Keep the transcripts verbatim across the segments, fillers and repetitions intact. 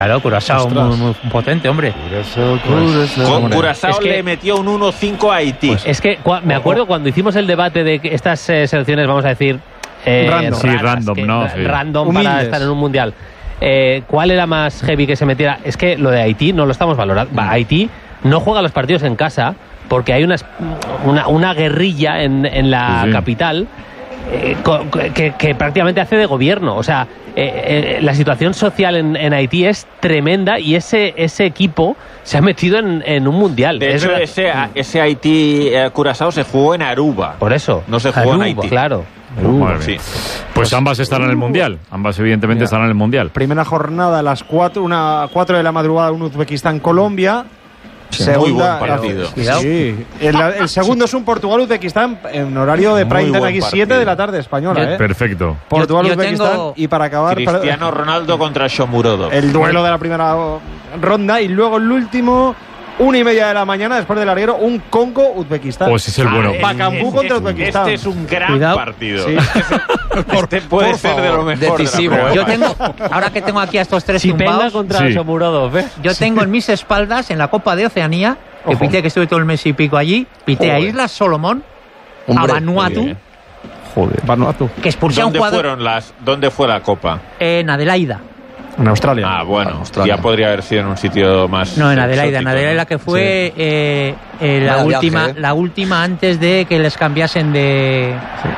Claro, Curazao muy, muy potente, hombre. Curazao, Curazao. Con Curazao es que, le metió un uno cinco a Haití. Pues es que cua, me acuerdo cuando hicimos el debate de que estas eh, selecciones, vamos a decir, eh, random, raras, sí, random, que, no, sí. random Humildes. para estar en un mundial. Eh, ¿Cuál era más heavy que se metiera? Es que lo de Haití no lo estamos valorando. Va, Haití no juega los partidos en casa porque hay una, una, una guerrilla en, en la sí, sí. capital eh, que, que prácticamente hace de gobierno. O sea, eh, eh, la situación social en, en Haití es tremenda y ese, ese equipo se ha metido en, en un mundial. De es hecho, verdad. ese, ese Haití eh, Curazao se jugó en Aruba. Por eso. No se jugó Aruba, en Haití. Claro. Uh, sí. Pues, pues ambas estarán en el mundial. Ambas, evidentemente, Mira, estarán en el mundial. Primera jornada a las cuatro, una, cuatro de la madrugada, un Uzbekistán-Colombia. Sí, segunda, muy buen partido. Sí. El, el segundo es un Portugal-Uzbekistán en horario de prime time aquí, siete de la tarde española. Yo, ¿eh? Perfecto. Portugal-Uzbekistán tengo... y para acabar... Cristiano Ronaldo contra Shomurodov. El duelo de la primera ronda y luego el último... Una y media de la mañana, después del larguero, un Congo-Uzbekistán. Pues es el bueno. Bacambú contra Uzbekistán. Este es un gran Cuidado. partido. Sí. Este puede por ser favor. de lo mejor. Decisivo. De la Yo tengo, ahora que tengo aquí a estos tres Chipenga tumbados, contra Sí. Shomurodov, ¿eh? yo tengo en mis espaldas, en la Copa de Oceanía, que Ojo. pité, que estuve todo el mes y pico allí, pité Joder. a Islas Solomón, Hombre, a Vanuatu, Joder. Vanuatu. que expulsé a un ¿Dónde jugador fueron las? ¿Dónde fue la copa? en Adelaida. En Australia. Ah, bueno, Australia. ya podría haber sido en un sitio más. No, en Adelaida, en exótico, Adelaida ¿no? que fue eh, eh, la Vaya última, viaje, ¿eh? la última antes de que les cambiasen de,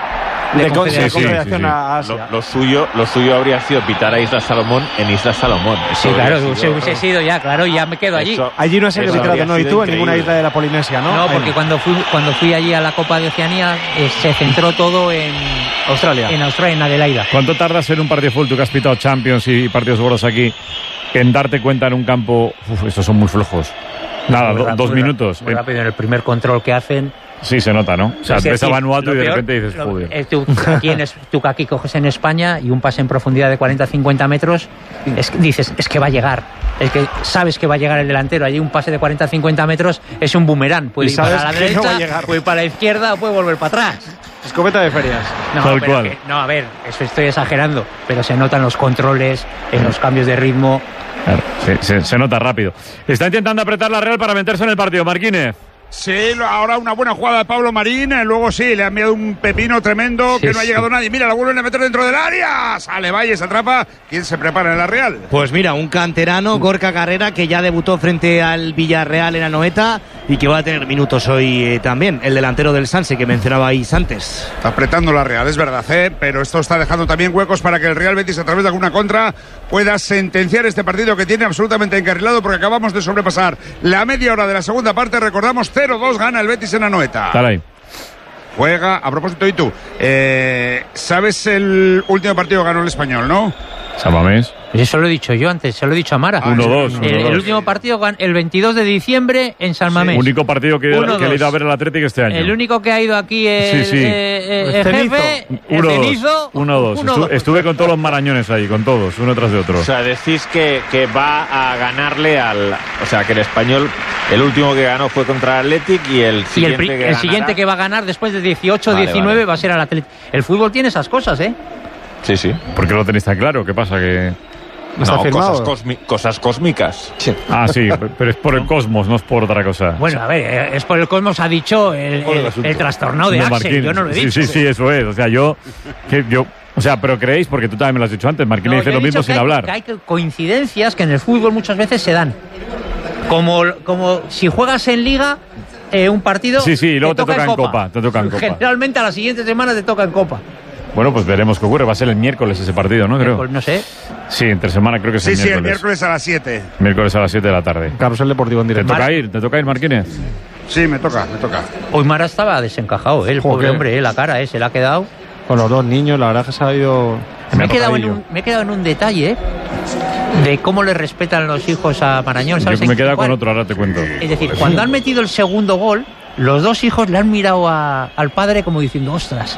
de, de con- de confederación. sí, Confederación sí. a Asia. Lo, lo suyo, lo suyo habría sido pitar a Islas Salomón en Islas Salomón. Eso Sí, claro, habría se sido- hubiese sido ya, claro, y ya me quedo allí. Eso- Allí no es el eso arbitrato, habría ¿no? Y sido tú en ninguna increíble. isla de la Polinesia, ¿no? No, Ahí porque cuando fui cuando fui allí a la Copa de Oceanía eh, se centró todo en Australia. en Australia, en Adelaida. ¿Cuánto tardas en un partido full? Tú que has pitado Champions y partidos gordos aquí, en darte cuenta en un campo, uf, estos son muy flojos. Nada, Muy do- ra- dos muy ra- minutos. Muy rápido en el primer control que hacen. Sí, se nota, ¿no? O sea, Es que ves a sí, Vanuatu lo y de peor, repente dices, lo- joder. es tú, aquí en es- tú que aquí coges en España y un pase en profundidad de cuarenta a cincuenta metros, es que dices, es que va a llegar. Es que sabes que va a llegar el delantero. Allí un pase de cuarenta a cincuenta metros es un boomerang. Puede Y ir para sabes la que derecha, no va a llegar. puede ir para la izquierda o puede volver para atrás. Escopeta de ferias. No, Tal pero cual. que- no, a ver, eso estoy exagerando, pero se notan los controles, en los cambios de ritmo. Claro, se, se- se nota rápido. Está intentando apretar la Real para meterse en el partido. Marquínez. Sí, lo- ahora una buena jugada de Pablo Marín, eh, luego sí, le ha enviado un pepino tremendo que Sí, no ha sí. llegado nadie. Mira, la vuelven a meter dentro del área. Sale Valle, se atrapa. ¿Quién se prepara en la Real? Pues mira, un canterano, Gorka Carrera, que ya debutó frente al Villarreal en Anoeta y que va a tener minutos hoy eh, también. El delantero del Sanse que mencionabais antes. Está apretando la Real, es verdad, ¿eh? Pero esto está dejando también huecos para que el Real Betis, a través de alguna contra, pueda sentenciar este partido que tiene absolutamente encarrilado, porque acabamos de sobrepasar la media hora de la segunda parte. Recordamos, cero dos gana el Betis en Anoeta. Dale ahí. Juega, a propósito, y tú, eh, ¿sabes el último partido que ganó el Español, no? Samamés. Eso lo he dicho yo antes, se lo he dicho a Mara. uno dos. El, el último partido gan- el veintidós de diciembre en San Mamés. Único partido que, Uno, que le he ido a dos. ver el Atlético este año. El único que ha ido aquí el, Sí, sí. eh, eh, el El Cenizo. jefe, el Uno Cenizo, dos. Uno dos. uno, Estu- dos. Estuve con todos los marañones ahí, con todos, uno tras de otro. O sea, decís que, que va a ganarle al. O sea, que el Español, el último que ganó fue contra el Athletic y el Y el, siguiente pri- que el ganará- siguiente que va a ganar después de dieciocho Vale, diecinueve vale. va a ser al Atlético. El fútbol tiene esas cosas, ¿eh? Sí, sí. ¿Por qué lo tenéis tan claro? ¿Qué pasa? Que... ¿Está No, firmado? cosas, cosmi- cosas cósmicas. Ah, sí, pero es por el cosmos, no es por otra cosa. Bueno, a ver, eh, es por el cosmos, ha dicho el, Por el el, asunto. el trastornado de No, Axel. Marquín. Yo no lo he sí, dicho. Sí, sí, eso es. O sea, yo, que yo... O sea, pero creéis, porque tú también me lo has dicho antes, Marquín No, dice yo he lo dicho mismo que sin hay- hablar. que hay coincidencias que en el fútbol muchas veces se dan. Como, como si juegas en Liga eh, un partido. Sí, sí, y luego te toca toca en Copa, te toca en Copa. Generalmente a la siguiente semana te toca en Copa. Bueno, pues veremos qué ocurre. Va a ser el miércoles ese partido, ¿no? Creo. Pues no sé. Sí, entre semana creo que es Sí, el sí, el miércoles. miércoles a las siete. Miércoles a las siete de la tarde. Carrusel Deportivo en ¿Te directo. toca ir? ¿Te toca ir, Marquínez? Sí, me toca, me toca. Hoy Mara estaba desencajado, ¿eh? El Joder. pobre hombre, ¿eh? La cara, ¿eh? Se le ha quedado. Con los dos niños, la verdad que se ha ido... Me he, quedado en tocadillo. un, me he quedado en un detalle, ¿eh? De cómo le respetan los hijos a Marañón. ¿Sabes? Yo me he en quedado cuál? con otro, ahora te cuento. Es decir, cuando han metido el segundo gol, los dos hijos le han mirado a- al padre como diciendo, ostras,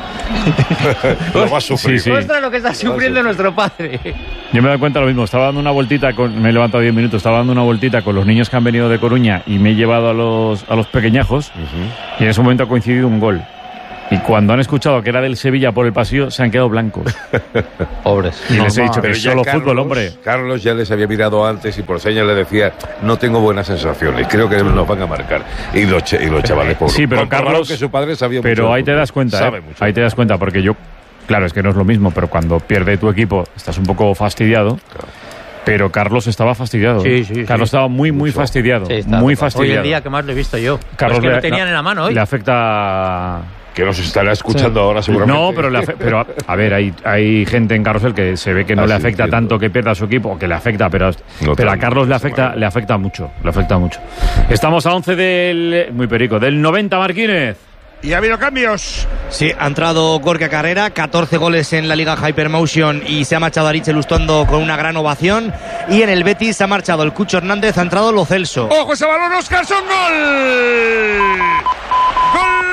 Lo va a sufrir. Sí, sí. ostras lo que está sufriendo nuestro padre. Yo me doy cuenta lo mismo. Estaba dando una vueltita, con, me he levantado diez minutos, estaba dando una vueltita con los niños que han venido de Coruña y me he llevado a los, a los pequeñajos y en ese momento ha coincidido un gol. Y cuando han escuchado que era del Sevilla por el pasillo, se han quedado blancos. Pobres. Y les he dicho que Pero es ya solo Carlos, fútbol, hombre. Carlos ya les había mirado antes y por señas le decía, no tengo buenas sensaciones, creo que nos van a marcar. Y los, ch- y los chavales, por Sí, pero comprobaron Carlos, que su padre sabía mucho pero de ahí te fútbol. das cuenta, Sabe ¿eh? mucho. Ahí te das cuenta, porque yo, claro, es que no es lo mismo, pero cuando pierde tu equipo estás un poco fastidiado. Claro. Pero Carlos estaba fastidiado. Sí, sí, Carlos sí. estaba muy, muy Mucho. fastidiado. Sí, está muy total. Hoy fastidiado. el día que más lo he visto yo. Carlos Es que le- lo tenían en la mano hoy. Le afecta. Que nos estará escuchando ahora seguramente. No, pero, le afe- pero a, a ver, hay, hay gente en Carrusel que se ve que no Ah, le sí, afecta entiendo. tanto que pierda su equipo, o que le afecta, pero, No pero a tanto, Carlos le no afecta, mal. le afecta mucho, le afecta mucho. Estamos a once del, muy perico, del noventa, Marquínez. Y ha habido cambios. Sí, ha entrado Gorka Carrera, catorce goles en la Liga Hypermotion y se ha marchado Aritz Elustondo con una gran ovación. Y en el Betis se ha marchado el Cucho Hernández, ha entrado Lo Celso. ¡Ojo ese balón, Óscarson! ¡Gol! ¡Gol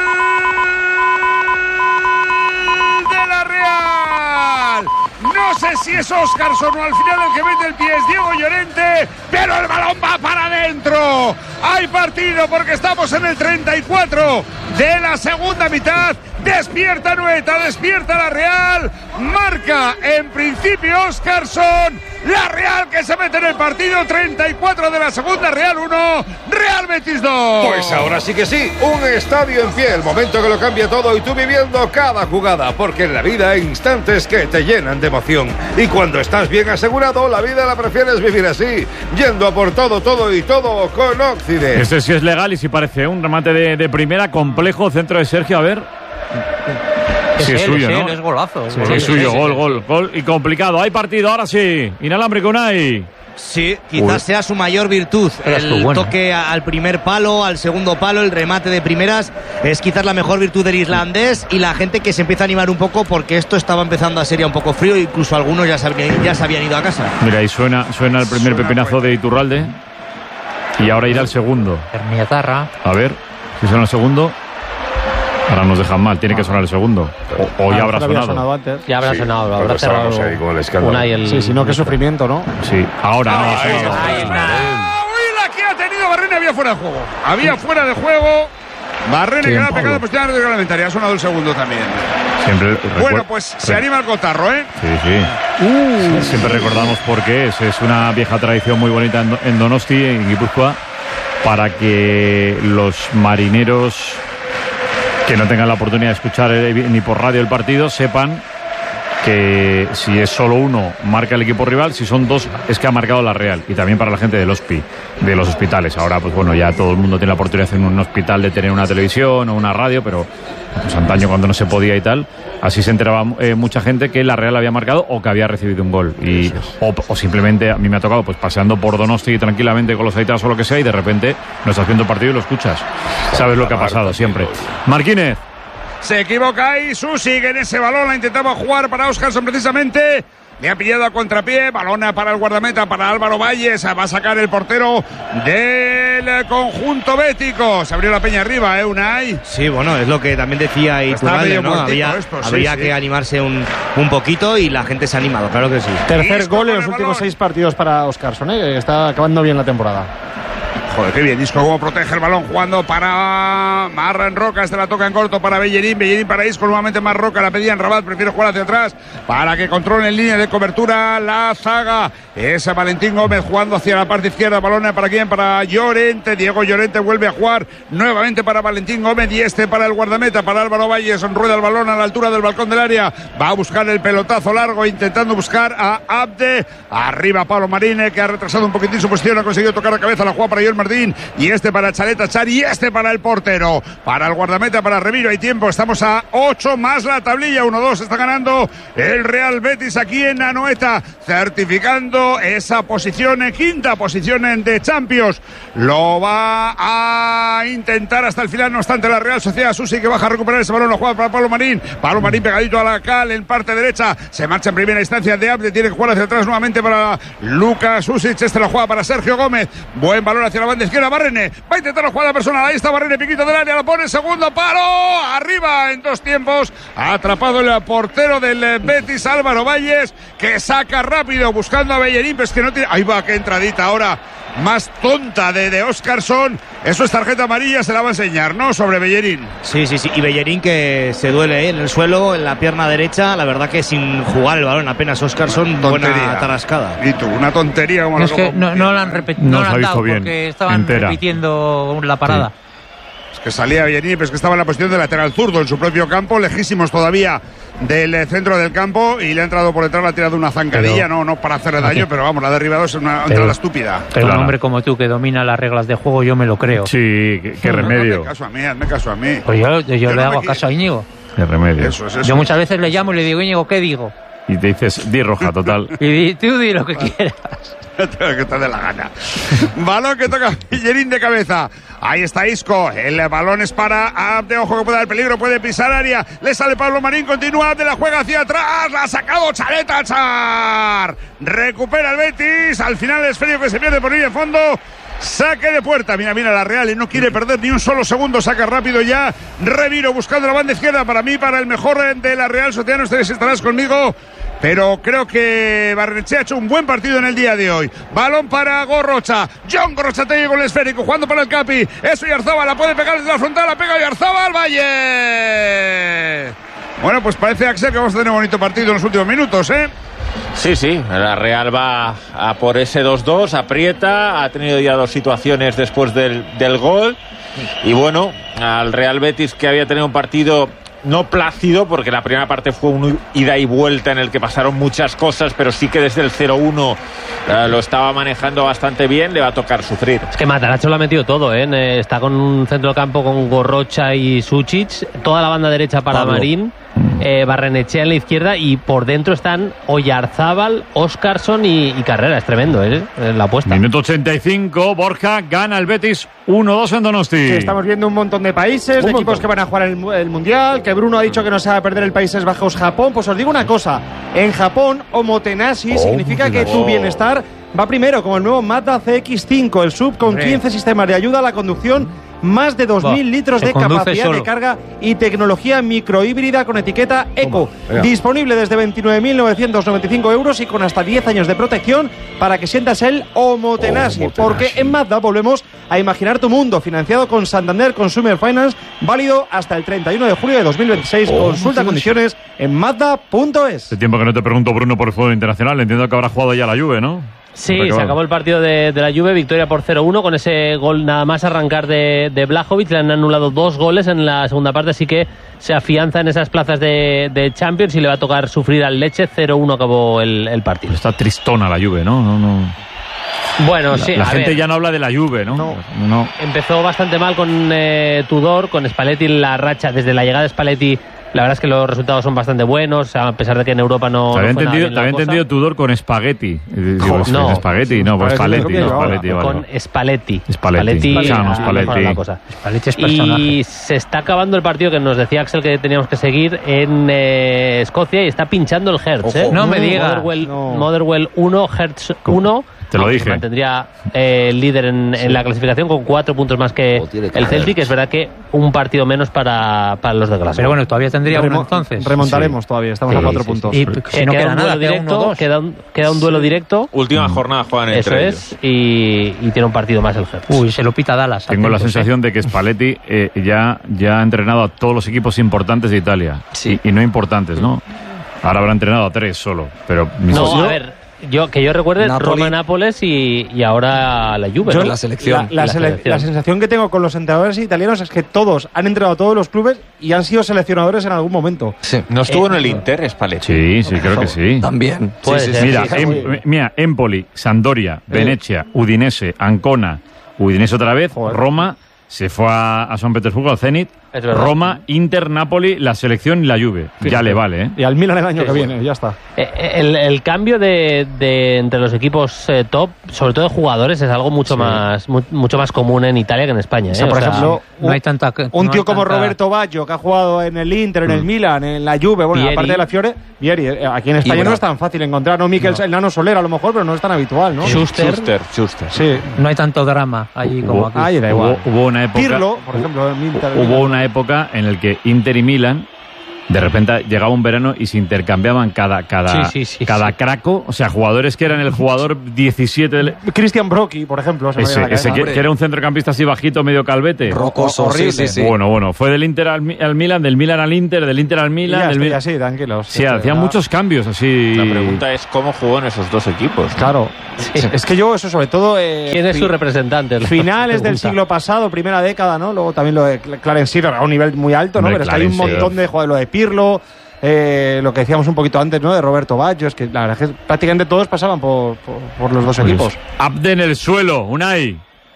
de la Real! No sé si es Óscarson o al final el que mete el pie es Diego Llorente, pero el balón va para adentro. Hay partido porque estamos en el treinta y cuatro de la segunda mitad. Despierta Noeta, despierta la Real. Marca en principio Óscarson. La Real que se mete en el partido. Treinta y cuatro de la segunda, Real uno, Real Betis dos. Pues ahora sí que sí, un estadio en pie, el momento que lo cambia todo y tú viviendo cada jugada, porque en la vida hay instantes que te llenan de emoción. Y cuando estás bien asegurado, la vida la prefieres vivir así, yendo a por todo, todo y todo con Occident. Este sí es legal y sí parece un remate de, de primera, complejo, centro de Sergio, a ver. Es Sí, es él, suyo, es ¿no? él, es golazo. Sí, es suyo, gol, gol, gol y complicado. Hay partido, ahora sí. Inalámbrico, Unai. Sí, quizás Uy. sea su mayor virtud. Era El esto bueno. toque a- al primer palo, al segundo palo, el remate de primeras. Es quizás la mejor virtud del islandés y la gente que se empieza a animar un poco porque esto estaba empezando a ser ya un poco frío. Incluso algunos ya se habían, ya se habían ido a casa. Mira, ahí suena, suena el primer Suena pepinazo bueno. de Iturralde. Y ahora irá el segundo. Herniatarra. A ver si suena el segundo. Ahora nos dejan mal, tiene que sonar el segundo. O, o ya habrá había sonado. sonado antes. Ya habrá Sí, sonado, cuando habrá cerrado estábamos ahí con el escándalo. Unai el... Sí, si no, qué sufrimiento, ¿no? Sí, ahora no. Ahí ha sonado. está. Ahí está. Ah, uy, la que ha tenido Barrene había fuera de juego. Había fuera de juego. Barrene Sí, queda Pablo. pegado, pues ya no reglamentaria. Ha sonado el segundo también. Siempre Bueno, recuer- pues se re- anima el cotarro, ¿eh? Sí, sí. Siempre recordamos por qué es. Es una vieja tradición muy bonita en, Do- en Donosti, en Guipúzcoa, para que los marineros que no tengan la oportunidad de escuchar eh, ni por radio el partido sepan que si es solo uno marca el equipo rival, si son dos es que ha marcado la Real. Y también para la gente del hospi, de los hospitales. Ahora pues bueno, ya todo el mundo tiene la oportunidad en un hospital de tener una televisión o una radio, pero pues antaño cuando no se podía y tal, así se enteraba eh, mucha gente que la Real había marcado o que había recibido un gol. Y, o, o simplemente a mí me ha tocado pues paseando por Donosti tranquilamente con los aitados o lo que sea y de repente no estás viendo el partido y lo escuchas. Sabes lo que ha pasado siempre. Marquínez. Se equivoca ahí Susi, que en ese balón la intentaba jugar para Óscarson precisamente. Le ha pillado a contrapié, balona para el guardameta, para Álvaro Valles. Va a sacar el portero del conjunto bético. Se abrió la peña arriba, ¿eh, Unai? Sí, bueno, es lo que también decía Está Iturralde, medio ¿no? muertito Había, esto, sí, habría sí. que animarse un, un poquito y la gente se ha animado, claro que sí. Tercer Isco gol en con los el últimos balón. seis partidos para Óscarson, ¿eh? Está acabando bien la temporada. Joder, qué bien, Isco cómo protege el balón jugando para Marran Roca, este la toca en corto para Bellerín, Bellerín para Isco, nuevamente más Roca, la pedía en Rabat, prefiere jugar hacia atrás para que controle en línea de cobertura la zaga. Es Valentín Gómez jugando hacia la parte izquierda, balón para quién, para Llorente, Diego Llorente vuelve a jugar nuevamente para Valentín Gómez y este para el guardameta, para Álvaro Valles, rueda el balón a la altura del balcón del área, va a buscar el pelotazo largo, intentando buscar a Abde, arriba Pablo Marine, que ha retrasado un poquitín su posición, ha conseguido tocar la cabeza, la juega para Joel Martín, y este para Chaleta Char, y este para el portero, para el guardameta, para Remiro, hay tiempo, estamos a ocho más la tablilla, uno dos, está ganando el Real Betis aquí en Anoeta, certificando esa posición, en quinta posición en de Champions, lo va a intentar hasta el final, no obstante la Real Sociedad, Susi que baja a recuperar ese balón, lo juega para Pablo Marín, Pablo Marín pegadito a la cal en parte derecha, se marcha en primera instancia de Abde, tiene que jugar hacia atrás nuevamente para Lucas Susic, este la juega para Sergio Gómez, buen balón hacia la banda izquierda, Barrene, va a intentar la jugada personal, ahí está Barrene, piquito del área, la pone, segundo palo, arriba en dos tiempos, atrapado el portero del Betis, Álvaro Valles, que saca rápido, buscando a Bellerín, pero es que no tiene, ahí va, qué entradita ahora más tonta de, de Óscarson. Eso es tarjeta amarilla, se la va a enseñar, ¿no? Sobre Bellerín. Sí, sí, sí. Y Bellerín que se duele, ¿eh? En el suelo, en la pierna derecha. La verdad que sin jugar el balón apenas Óscarson, buena tarascada. Y tú, una tontería como no, la es que no, no la han, repet- No no la se ha han visto dado bien, porque estaban entera. repitiendo la parada. Sí. Es que salía Bellerín, pero es que estaba en la posición de lateral zurdo en su propio campo, lejísimos todavía del eh, centro del campo, y le ha entrado por detrás, le ha tirado una zancadilla, no, no para hacerle daño, pero vamos, la ha derribado, es una Pero- entrada estúpida. Pero Claro. un hombre como tú que domina las reglas de juego, yo me lo creo. Sí, qué, qué remedio. Hazme caso a mí, hazme caso a mí. Pues yo, yo, Yo le no me hago qui- caso a Íñigo. Qué remedio. Eso es eso. Yo muchas veces le llamo y le digo, Íñigo, ¿qué digo? Y te dices, di roja, total. Y di- tú di lo que quieras. que te dé la gana. Balón que toca Bellerín de cabeza. Ahí está Isco. El balón es para Abde. Ojo que puede dar peligro. Puede pisar área. Le sale Pablo Marín. Continúa Abde. La juega hacia atrás. La ha sacado Chaleta Char. Recupera el Betis. Al final es frío que se pierde por línea de fondo. Saque de puerta. Mira, mira la Real y no quiere perder ni un solo segundo. Saca rápido ya. Reviro buscando la banda izquierda. Para mí, para el mejor de la Real Sociedad. Ustedes estarás conmigo. Pero creo que Barrenechea ha hecho un buen partido en el día de hoy. Balón para Gorrocha. John Gorrochategui con el esférico. Jugando para el Capi. Eso Yarzábal. La puede pegar desde la frontal. La pega Yarzábal. Valle. Bueno, pues parece, Axel, que vamos a tener un bonito partido en los últimos minutos, ¿eh? Sí, sí, la Real va a por ese dos dos, aprieta, ha tenido ya dos situaciones después del, del gol. Y bueno, al Real Betis, que había tenido un partido no plácido, porque la primera parte fue un ida y vuelta en el que pasaron muchas cosas, pero sí que desde el cero uno eh, lo estaba manejando bastante bien, le va a tocar sufrir. Es que Matarazzo lo ha metido todo, ¿eh? Eh, Está con un centrocampo con Gorrocha y Suchic, toda la banda derecha para Pablo. Marín, eh, Barrenechea en la izquierda, y por dentro están Oyarzábal, Óscarson y, y Carrera. Es tremendo, ¿eh? La apuesta. Minuto ochenta y cinco, Borja gana el Betis uno dos en Donosti. Sí, estamos viendo un montón de países, Un de equipos montón. que van a jugar el, mu- el Mundial, que Bruno ha dicho que no se va a perder el Países Bajos-Japón. Pues os digo una cosa, en Japón, Omotenashi significa que tu bienestar va primero, como el nuevo Mazda C X cinco, el sub con Hombre. quince sistemas de ayuda a la conducción, más de dos mil Buah, litros se de conduce capacidad solo. de carga y tecnología microhíbrida con etiqueta Eco. Disponible desde veintinueve mil novecientos noventa y cinco euros y con hasta diez años de protección para que sientas el Omotenashi. Porque en Mazda volvemos a imaginar tu mundo, financiado con Santander Consumer Finance, válido hasta el treinta y uno de julio de dos mil veintiséis. Consulta condiciones en mazda punto es. Hace tiempo que no te pregunto, Bruno, por el fútbol internacional. Entiendo que habrá jugado ya la Juve, ¿no? Sí, Acabado. se acabó el partido de, de la Juve, victoria por cero uno con ese gol nada más arrancar de, de Blajovic. Le han anulado dos goles en la segunda parte, así que se afianza en esas plazas de, de Champions y le va a tocar sufrir al Lecce. cero uno acabó el, el partido. Está tristona la Juve, ¿no? no, no. Bueno, La, sí, la a gente ver, ya no habla de la Juve, ¿no? No. no. empezó bastante mal con eh, Tudor, con Spalletti en la racha. Desde la llegada de Spalletti, la verdad es que los resultados son bastante buenos, a pesar de que en Europa no. Te había no fue nada entendido, bien te la había cosa. entendido Tudor con espagueti. Y digo, Jo, ¿es- no. es espagueti? No, pues Spalletti Spalletti. es lo no, que Spalletti, llevaba. vale, Con vale. Spalletti. Spalletti. Luciano ha Spalletti. mejorado la cosa. Spalletti es personaje. Y se está acabando el partido que nos decía Axel que teníamos que seguir en eh, Escocia y está pinchando el Hertz. ¿eh? No me digas. Motherwell, No. Motherwell uno, Hertz uno. Te lo aunque dije. Se mantendría eh, el líder en, en la clasificación con cuatro puntos más que O tiene que el Celtic. haber. Es verdad que un partido menos para, para los de Glasgow. Pero bueno, todavía tendría uno Remo- entonces. Remontaremos todavía, estamos Sí, a cuatro sí, puntos. Y Eh, si no queda queda un nada, duelo queda directo, uno dos. queda un, queda un duelo directo. Última jornada juegan Eso entre ellos. es, y, y tiene un partido más el Hertz. Uy, se lo pita Dallas. Tengo la atentos, ¿eh? sensación de que Spalletti eh, ya, ya ha entrenado a todos los equipos importantes de Italia. Sí. Y, y no importantes, ¿no? Ahora habrá entrenado a tres solo. Pero mis- No, a ver, yo, que yo recuerde, Napoli. Roma-Nápoles y, y ahora la Juve. Yo ¿no? la selección. La, la La sele- selección. la sensación que tengo con los entrenadores italianos es que todos han entrenado a todos los clubes y han sido seleccionadores en algún momento. Sí. ¿No estuvo Eh, en el Inter, Spalletti? Sí, sí, creo que sí. También. Puede Sí, sí, ser. sí. Mira, sí, sí. em- mira, Empoli, Sampdoria, Venecia, Udinese, Ancona, Udinese otra vez, Joder. Roma, se fue a, a San Petersburgo, al Zenit, Es verdad. Roma, Inter, Napoli, la selección y la Juve. Ya le vale, ¿eh? Y al Milan el año Sí, que sí. viene, ya está. Eh, El, el cambio de, de entre los equipos eh, top, sobre todo de jugadores, es algo mucho más mu- mucho más común en Italia que en España. O sea, ¿eh? por O sea, ejemplo, no hay tanta- un no tío hay como tanta- Roberto Baggio, que ha jugado en el Inter, en el Milan, en la Juve, bueno, Vieri. aparte de la Fiore, Vieri, eh, aquí en España Ibra. no es tan fácil encontrar, ¿no? Mikel, el Nano Soler a lo mejor, pero no es tan habitual, ¿no? Schuster. Schuster, Schuster. Sí. No hay tanto drama allí como aquí. Ahí da Hubo, igual. hubo una época, Pirlo, por ejemplo, en Inter. hubo una época en la que Inter y Milan de repente llegaba un verano y se intercambiaban cada cada, sí, sí, sí, cada sí. craco, o sea, jugadores que eran el jugador diecisiete del... Christian Brocchi, por ejemplo. Se me Ese, viene a la ese cabeza. que, que era un centrocampista así bajito, medio calvete. Rocoso, horrible. sí, sí, sí. Bueno, bueno, fue del Inter al, Mi- al Milan, del Milan al Inter, del Inter al Y Milan. ya del estoy Mil- así, tranquilos. Sí, Esto, hacían ya. muchos cambios así. La pregunta es cómo jugó en esos dos equipos, ¿no? Claro. Es que yo, eso sobre todo. Eh, ¿Quién es fi- su representante? Es la Finales del pregunta. siglo pasado, primera década, ¿no? Luego también lo de Cl- Clarence Seedorf a un nivel muy alto, ¿no? Hombre, Pero es que hay un Clarence montón de jugadores, lo de Pirlo, eh, lo que decíamos un poquito antes, ¿no? De Roberto Baggio, que la verdad es que prácticamente todos pasaban por, por, por los dos Pues, equipos. Abde en el suelo, Unai.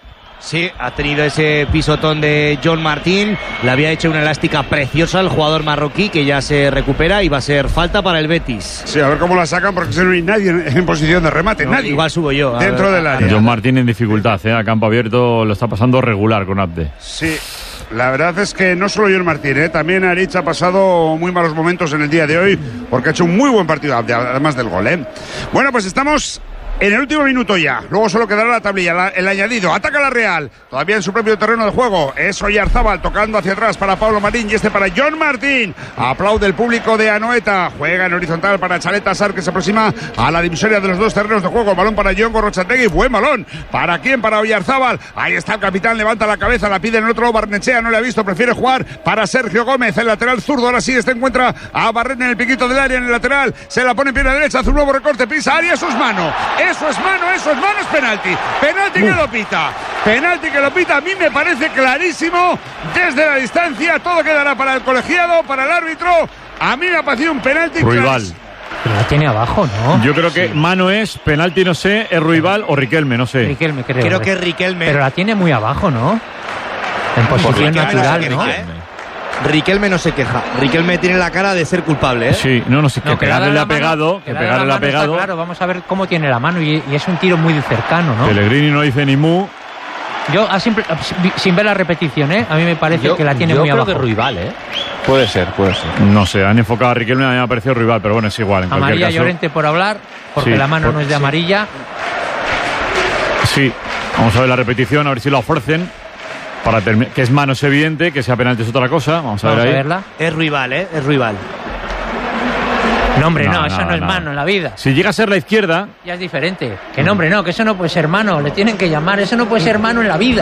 Sí, ha tenido ese pisotón de John Martín. Le había hecho una elástica preciosa al jugador marroquí que ya se recupera y va a ser falta para el Betis. Sí, a ver cómo la sacan porque no hay nadie en, en posición de remate. No, nadie. igual subo yo. a Dentro ver, del a- área. John Martín en dificultad, ¿eh? A campo abierto lo está pasando regular con Abde. Sí, la verdad es que no solo John Martín, ¿eh? También Aritz ha pasado muy malos momentos en el día de hoy porque ha hecho un muy buen partido, además del gol, ¿eh? Bueno, pues estamos en el último minuto ya. Luego solo quedará la tablilla, la- el añadido. Ataca la Real, todavía en su propio terreno de juego. Es Oyarzábal tocando hacia atrás para Pablo Marín y este para John Martín. Aplaude el público de Anoeta. Juega en horizontal para Chaleta Sar, que se aproxima a la divisoria de los dos terrenos de juego. Balón para John Gorrochategui. Buen balón. ¿Para quién? Para Oyarzábal. Ahí está el capitán, levanta la cabeza, la pide en el otro. Barnechea no le ha visto, prefiere jugar para Sergio Gómez, el lateral zurdo. Ahora sí, este encuentra a Barren en el piquito del área, en el lateral. Se la pone en pierna derecha, hace un nuevo recorte, pisa área, eso es mano. Eso es mano, eso es mano, es penalti. Penalti que lo pita. Penalti que lo pita. A mí me parece clarísimo desde la distancia. Todo quedará para el colegiado, para el árbitro. A mí me ha parecido un penalti Ruibal. clarísimo. Pero la tiene abajo, ¿no? Yo creo que mano es, penalti no sé, es Ruibal o Riquelme, no sé. Riquelme, creo. Creo que es Riquelme. Pero la tiene muy abajo, ¿no? En posición Riquelme natural, se ¿no? queja, ¿eh? Riquelme no se queja. Riquelme tiene la cara de ser culpable, ¿eh? Sí, no, no sé, que No, que pegarle le le ha ha dado la pegado, mano, que le ha dado pegarle le la ha mano, está pegado. Claro, vamos a ver cómo tiene la mano y, y es un tiro muy cercano, ¿no? Pellegrini no dice ni mu. Yo, a simple- a- sin ver la repetición, ¿eh? A mí me parece Yo, que la tiene yo muy creo abajo. que Ruibal, ¿eh? Puede ser, puede ser. No sé, han enfocado a Riquelme, a mí me ha parecido Ruibal, pero bueno, es igual. En cualquier Amarilla caso, Llorente por hablar, porque Sí, la mano por- no es de amarilla. Sí, vamos a ver la repetición, a ver si la ofrecen. Para termi- que es mano es evidente, que sea penalti es otra cosa. Vamos a Vamos ver a ahí. verla. Es Rival, ¿eh? Es Rival. No, hombre, no, No, eso no, no es no. mano en la vida. Si llega a ser la izquierda, Ya es diferente. Que no, hombre, no, que eso no puede ser mano. Le tienen que llamar. Eso no puede ser mano en la vida.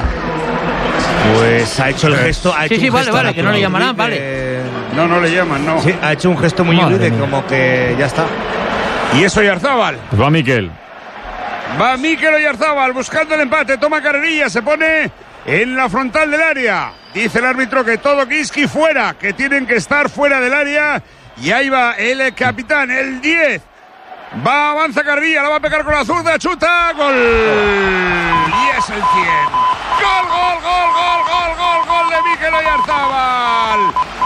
Pues ha hecho el gesto. Ha Sí, hecho sí, un vale, gesto vale, a que no le Nacho llamarán, Luis vale. de- No, no le llaman, no. Sí, ha hecho un gesto muy Madre de mía. como que ya está. Y eso Oyarzábal. pues va Miquel. Va Mikel Oyarzábal buscando el empate, toma carrerilla, se pone en la frontal del área. Dice el árbitro que todo Kiski fuera, que tienen que estar fuera del área. Y ahí va el capitán, el diez. Va, avanza Carrilla, la va a pegar con la zurda, chuta, gol. Y es el cien. Gol, gol, gol, gol, gol, gol, gol de Mikel Oyarzábal.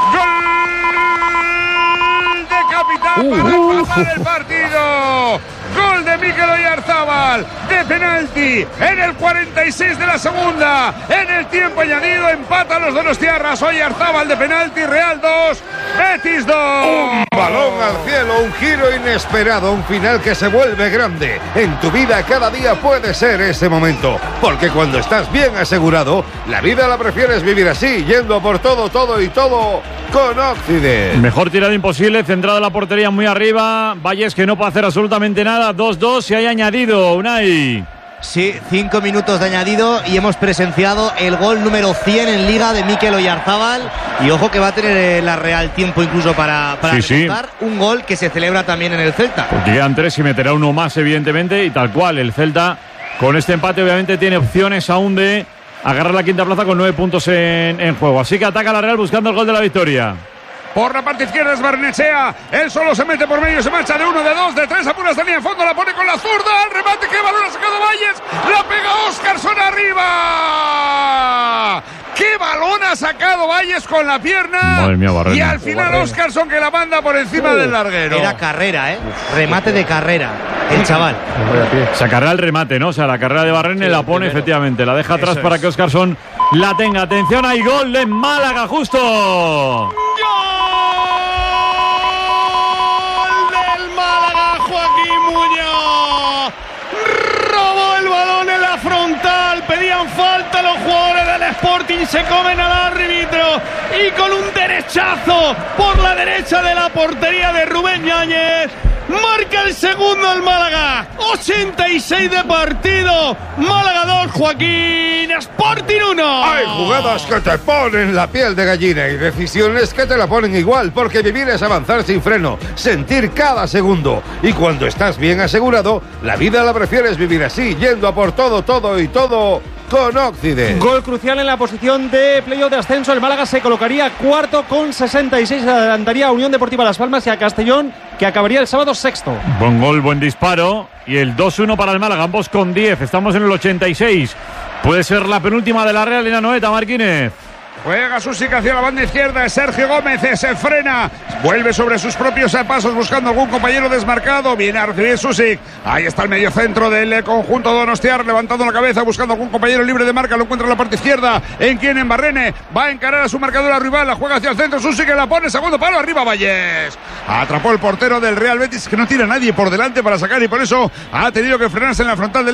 Gol de capitán para empatar el partido. Gol de Mikel Oyarzábal de penalti en el cuarenta y seis de la segunda. En el tiempo añadido empatan los donostiarras. Oyarzábal de penalti, Real dos, Betis dos. Un balón al cielo, un giro inesperado, un final que se vuelve grande. En tu vida cada día puede ser ese momento, porque cuando estás bien asegurado, la vida la prefieres vivir así, yendo por todo, todo y todo con Occident. Mejor tirada imposible, centrada la portería muy arriba. Valles que no puede hacer absolutamente nada. dos dos y hay añadido, Unai. Sí, cinco minutos de añadido y hemos presenciado el gol número cien en Liga de Mikel Oyarzábal. Y ojo que va a tener eh, la Real tiempo incluso para, para Sí, sí. remontar. Un gol que se celebra también en el Celta. Porque quedan tres y meterá uno más, evidentemente. Y tal cual, el Celta con este empate obviamente tiene opciones aún de agarrar la quinta plaza con nueve puntos en, en juego. Así que ataca la Real buscando el gol de la victoria. Por la parte izquierda es Barnechea. Él solo se mete por medio, se marcha de uno, de dos, de tres. Apuras tenía en fondo, la pone con la zurda. Al remate, que balón ha sacado Valles. La pega Óscarson arriba. ¡Qué balón ha sacado Valles con la pierna! Madre mía, Barrena. Y al final Óscarson que la manda por encima del larguero. Era carrera, ¿eh? Remate de carrera. El chaval. Sacará el remate, ¿no? O sea, la carrera de Barrene la pone efectivamente. La deja atrás Eso para es. que Óscarson la tenga. Atención, hay gol de Málaga justo. ¡Gol del Málaga, Joaquín Muñoz! Robó el balón en la frontal, pedían falta los jugadores del Sporting, se comen al árbitro y con un Ter derechazo por la derecha de la portería de Rubén Yáñez. Marca el segundo el Málaga. ochenta y seis de partido. Málaga dos, Joaquín. Sporting uno. Hay jugadas que te ponen la piel de gallina y decisiones que te la ponen igual, porque vivir es avanzar sin freno, sentir cada segundo. Y cuando estás bien asegurado, la vida la prefieres vivir así, yendo a por todo, todo y todo con Occident. Gol crucial en la posición de playoff de ascenso. El Málaga se colocaría cuarto con sesenta y seis. Adelantaría a Unión Deportiva Las Palmas y a Castellón, que acabaría el sábado sexto. Buen gol, buen disparo. Y el dos uno para el Málaga, ambos con diez. Estamos en el ochenta y seis. Puede ser la penúltima de la Real en Anoeta, Marquínez. Juega Susic hacia la banda izquierda. Sergio Gómez se frena. Vuelve sobre sus propios pasos buscando algún compañero desmarcado. Viene a recibir Susic. Ahí está el mediocentro del conjunto donostiar, levantando la cabeza, buscando algún compañero libre de marca. Lo encuentra en la parte izquierda. En quien en Barrene. Va a encarar a su marcadora rival. La juega hacia el centro. Susic que la pone. Segundo palo. Arriba Valles. Atrapó el portero del Real Betis, que no tira a nadie por delante para sacar, y por eso ha tenido que frenarse en la frontal del